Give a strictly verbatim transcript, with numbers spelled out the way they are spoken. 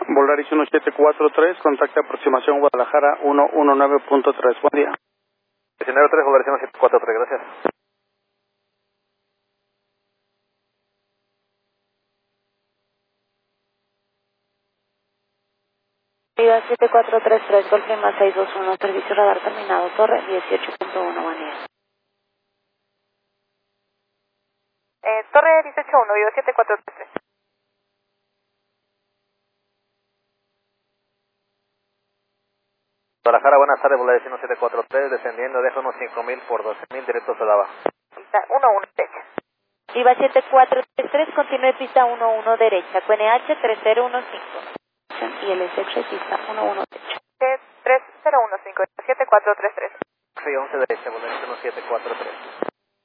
Volaris uno siete cuatro tres, contacta aproximación Guadalajara uno uno nueve punto tres. Buen día. diecinueve tres, Volaris uno siete cuatro tres, gracias. Viva siete cuatro tres tres, Golf Lima seis dos uno, servicio radar terminado, torre dieciocho punto uno, buen día. Eh, torre dieciocho punto uno, Viva siete cuatro tres tres. Guadalajara, buenas tardes, Volaris uno siete cuatro tres, descendiendo, deja unos cinco mil por doce mil, directo a Solava. Pista uno uno derecha. Viva siete cuatro tres tres, continúe pista uno uno derecha, Q N H tres cero uno cinco. Y el S H pista uno uno derecha. tres cero uno cinco, siete cuatro tres tres. Sí, once derecha, Volaris uno siete cuatro tres.